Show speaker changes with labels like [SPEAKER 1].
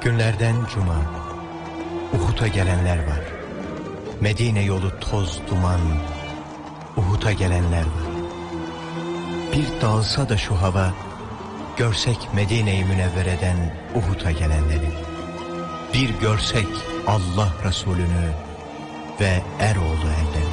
[SPEAKER 1] Günlerden cuma, Uhud'a gelenler var. Medine yolu toz duman, Uhud'a gelenler var. Bir dağılsa da şu hava, görsek Medine-i Münevvere'den Uhud'a gelenleri. Bir görsek Allah Resulü'nü ve Eroğlu erleri.